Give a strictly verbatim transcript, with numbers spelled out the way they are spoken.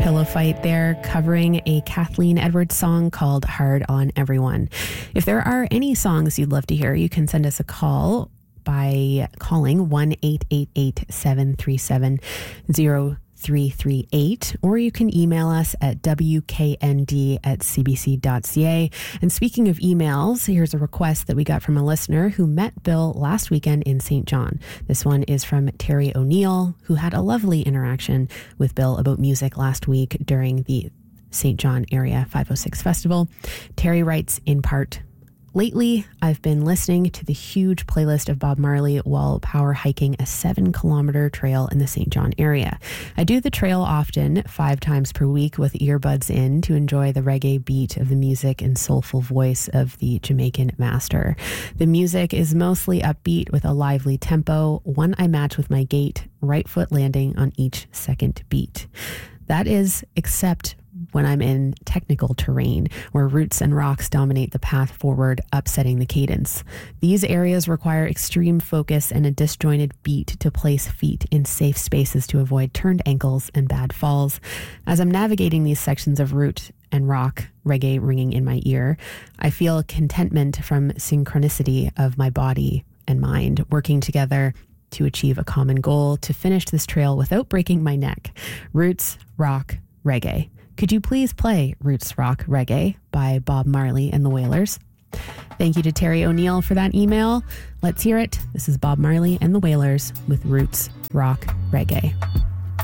Pillow Fight there, covering a Kathleen Edwards song called Hard on Everyone. If there are any songs you'd love to hear, you can send us a call by calling one eight eight eight, seven three seven, zero three three eight, or you can email us at w k n d at c b c dot c a. And speaking of emails, here's a request that we got from a listener who met Bill last weekend in Saint John. This one is from Terry O'Neill, who had a lovely interaction with Bill about music last week during the Saint John Area five oh six Festival. Terry writes in part, "Lately, I've been listening to the huge playlist of Bob Marley while power hiking a seven kilometer trail in the Saint John area. I do the trail often, five times per week, with earbuds in to enjoy the reggae beat of the music and soulful voice of the Jamaican master. The music is mostly upbeat with a lively tempo, one I match with my gait, right foot landing on each second beat. That is, except when I'm in technical terrain where roots and rocks dominate the path forward, upsetting the cadence. These areas require extreme focus and a disjointed beat to place feet in safe spaces to avoid turned ankles and bad falls. As I'm navigating these sections of root and rock, reggae ringing in my ear, I feel contentment from synchronicity of my body and mind working together to achieve a common goal to finish this trail without breaking my neck. Roots, rock, reggae. Could you please play Roots, Rock, Reggae by Bob Marley and the Wailers?" Thank you to Terry O'Neill for that email. Let's hear it. This is Bob Marley and the Wailers with Roots, Rock, Reggae.